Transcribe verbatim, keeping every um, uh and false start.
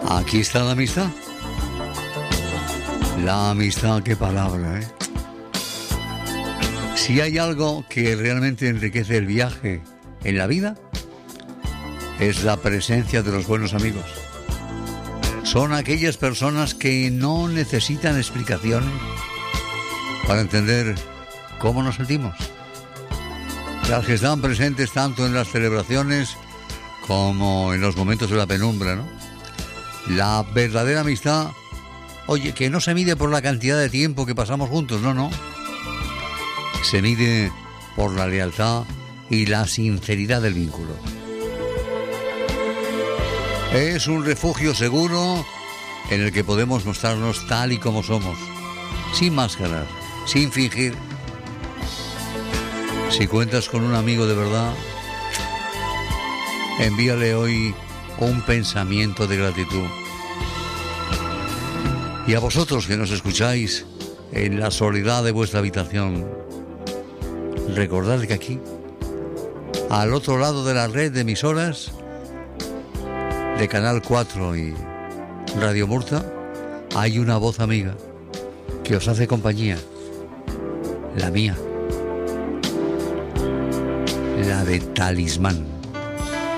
Aquí está la amistad. La amistad, qué palabra, ¿eh? Si hay algo que realmente enriquece el viaje en la vida, es la presencia de los buenos amigos. Son aquellas personas que no necesitan explicaciones para entender cómo nos sentimos. Las que están presentes tanto en las celebraciones como en los momentos de la penumbra, ¿no? La verdadera amistad, oye, que no se mide por la cantidad de tiempo que pasamos juntos, no, no. Se mide por la lealtad y la sinceridad del vínculo. Es un refugio seguro en el que podemos mostrarnos tal y como somos, sin máscaras, sin fingir. Si cuentas con un amigo de verdad, envíale hoy un pensamiento de gratitud. Y a vosotros que nos escucháis en la soledad de vuestra habitación, recordad que aquí, al otro lado de la red de emisoras de Canal cuatro y Radio Murcia, hay una voz amiga que os hace compañía, la mía, la de Talismán.